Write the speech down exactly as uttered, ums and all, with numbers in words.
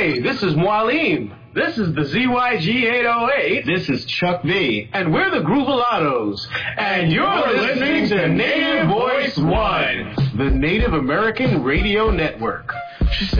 Hey, this is Mualim. This is the Z Y G eight oh eight. This is Chuck V. And we're the Groovalados. And you're, you're listening to Native Voice One, the Native American Radio Network.